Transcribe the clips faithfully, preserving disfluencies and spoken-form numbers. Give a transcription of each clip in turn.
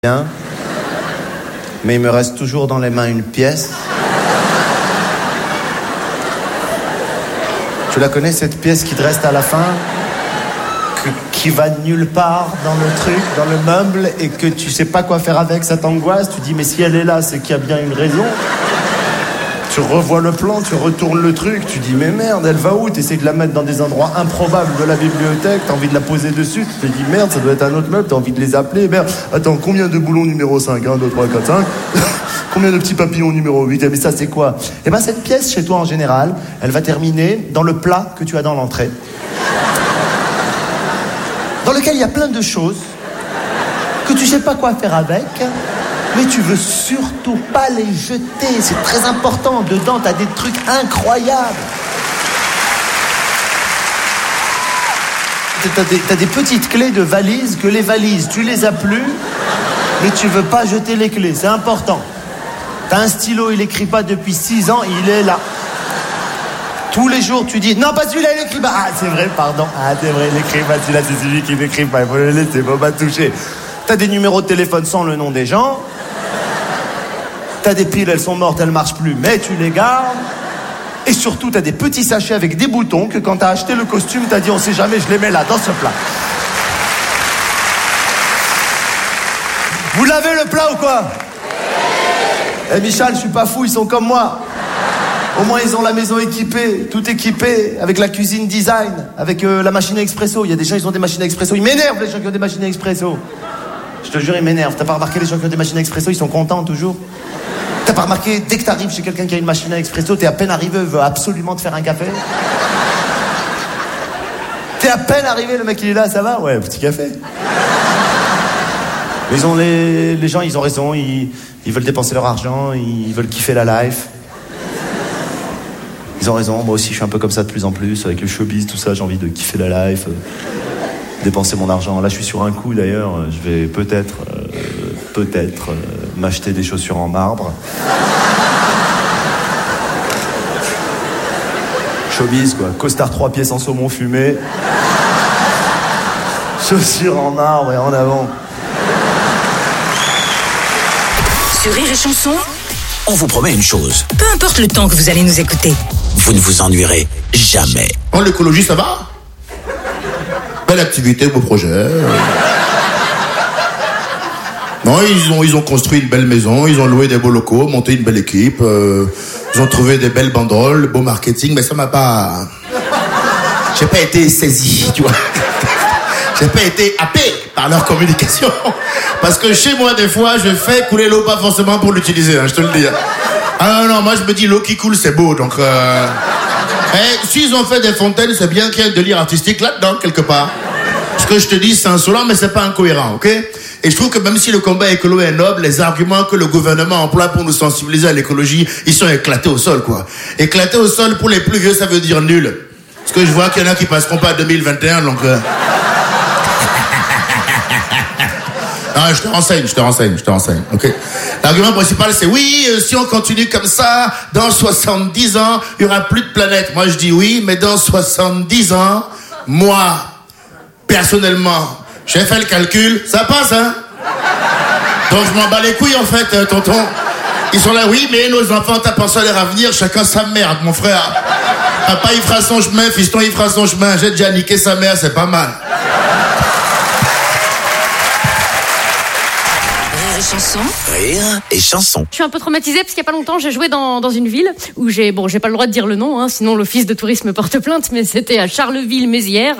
Bien. Mais il me reste toujours dans les mains une pièce. Tu la connais, cette pièce qui te reste à la fin, que, qui va nulle part dans le truc, dans le meuble, et que tu sais pas quoi faire avec, ça t'angoisse. Tu dis, mais si elle est là, c'est qu'il y a bien une raison. Tu revois le plan, tu retournes le truc, tu dis, mais merde, elle va où? Tu essaies de la mettre dans des endroits improbables de la bibliothèque, t'as envie de la poser dessus, tu te dis, merde, ça doit être un autre meuble, t'as envie de les appeler, merde. Attends, combien de boulons numéro cinq? un, deux, trois, quatre, cinq. Combien de petits papillons numéro huit? Mais ça, c'est quoi? Eh ben, cette pièce, chez toi, en général, elle va terminer dans le plat que tu as dans l'entrée, dans lequel il y a plein de choses que tu sais pas quoi faire avec, mais tu veux surtout pas les jeter. C'est très important. Dedans, t'as des trucs incroyables. T'as des, t'as des petites clés de valises que les valises, tu les as plus, mais tu veux pas jeter les clés. C'est important. T'as un stylo, il écrit pas depuis six ans, il est là. Tous les jours, tu dis, non, pas celui-là, il écrit pas. Ah, c'est vrai, pardon. Ah, c'est vrai, il écrit pas. Celui-là, c'est celui qui n'écrit pas. Il faut le laisser, faut pas toucher. T'as des numéros de téléphone sans le nom des gens. T'as des piles, elles sont mortes, elles marchent plus, mais tu les gardes. Et surtout, t'as des petits sachets avec des boutons que quand t'as acheté le costume, t'as dit, on sait jamais, je les mets là, dans ce plat. Vous l'avez le plat ou quoi? Eh Michel, je suis pas fou, ils sont comme moi. Au moins, ils ont la maison équipée, tout équipé, avec la cuisine design, avec euh, la machine à expresso. Il y a des gens, ils ont des machines à expresso. Ils m'énervent, les gens qui ont des machines à expresso. Je te jure, ils m'énervent. T'as pas remarqué, les gens qui ont des machines à expresso, ils sont contents toujours? T'as pas remarqué, dès que t'arrives chez quelqu'un qui a une machine à expresso, t'es à peine arrivé, il veut absolument te faire un café. T'es à peine arrivé, le mec il est là, ça va? Ouais, petit café. Ils ont les, les gens, ils ont raison, ils, ils veulent dépenser leur argent, ils veulent kiffer la life. Ils ont raison, moi aussi je suis un peu comme ça de plus en plus, avec le showbiz, tout ça, j'ai envie de kiffer la life, euh, dépenser mon argent. Là je suis sur un coup d'ailleurs, je vais peut-être, euh, peut-être euh, m'acheter des chaussures en marbre. Showbiz quoi, costard trois pièces en saumon fumé, chaussures en marbre et en avant. Sur Rire et Chanson, on vous promet une chose. peu importe le temps que vous allez nous écouter. Vous ne vous ennuierez jamais. En l'écologie, ça va? Belle activité, beau projet. Non, ils ont, ils ont construit une belle maison, ils ont loué des beaux locaux, monté une belle équipe, euh, ils ont trouvé des belles banderoles, beau marketing, mais ça m'a pas... J'ai pas été saisi, tu vois. J'ai pas été happé par leur communication. Parce que chez moi, des fois, je fais couler l'eau, pas forcément pour l'utiliser, hein, je te le dis. Ah non, non, moi je me dis l'eau qui coule, c'est beau, donc... Euh... Eh, s'ils ont fait des fontaines, c'est bien qu'il y ait un délire artistique là-dedans, quelque part. Ce que je te dis, c'est insolent, mais c'est pas incohérent, ok? Et je trouve que même si le combat écolo est noble, les arguments que le gouvernement emploie pour nous sensibiliser à l'écologie, ils sont éclatés au sol, quoi. Éclatés au sol, pour les plus vieux, ça veut dire nul. Parce que je vois qu'il y en a qui passeront pas à deux mille vingt et un, donc... Euh... Non, je te renseigne, je te renseigne, je te renseigne, ok? L'argument principal, c'est oui, euh, si on continue comme ça, dans soixante-dix ans, il y aura plus de planète. Moi, je dis oui, mais dans soixante-dix ans, moi, personnellement, j'ai fait le calcul, ça passe, hein? Donc, je m'en bats les couilles, en fait, euh, tonton. Ils sont là, oui, mais nos enfants, t'as pensé à leur avenir, chacun sa merde, mon frère. Papa, il fera son chemin, fiston, il fera son chemin. J'ai déjà niqué sa mère, c'est pas mal. Chanson. Rire et Chanson. Je suis un peu traumatisée parce qu'il y a pas longtemps, j'ai joué dans, dans une ville où j'ai, bon, j'ai pas le droit de dire le nom, hein, sinon l'office de tourisme me porte plainte, mais c'était à Charleville-Mézières.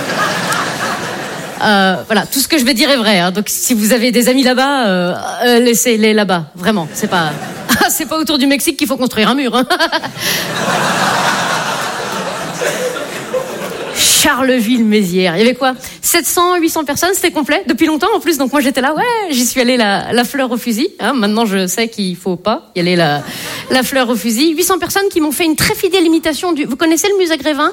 Euh, voilà, tout ce que je vais dire est vrai, hein, donc si vous avez des amis là-bas, euh, euh, laissez-les là-bas, vraiment, c'est pas, c'est pas autour du Mexique qu'il faut construire un mur, hein. Charleville-Mézières. Il y avait quoi? sept cents, huit cents personnes, c'était complet, depuis longtemps en plus, donc moi j'étais là, ouais, j'y suis allée la, la fleur au fusil, hein, maintenant je sais qu'il faut pas y aller la, la fleur au fusil. huit cents personnes qui m'ont fait une très fidèle imitation du... Vous connaissez le musée Grévin?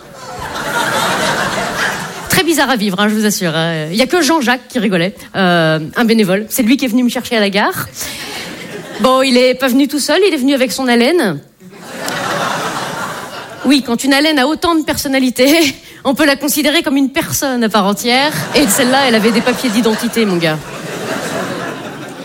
Très bizarre à vivre, hein, je vous assure. Il y a que Jean-Jacques qui rigolait, euh, un bénévole, c'est lui qui est venu me chercher à la gare. Bon, il est pas venu tout seul, il est venu avec son haleine. Oui, quand une haleine a autant de personnalité, on peut la considérer comme une personne à part entière. Et celle-là, elle avait des papiers d'identité, mon gars.